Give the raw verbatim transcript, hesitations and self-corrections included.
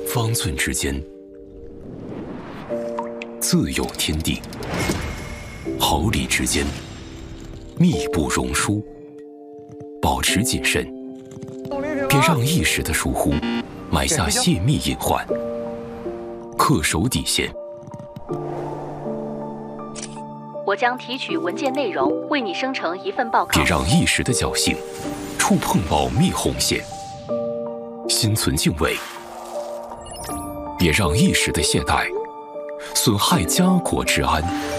方寸之间自有天地，毫厘之间密不容疏。保持谨慎，别让一时的疏忽埋下泄密隐患。恪守底线。 我将提取文件内容，为你生成一份报告。 别让一时的侥幸触碰保密红线。心存敬畏，别让一时的懈怠损害家国治安。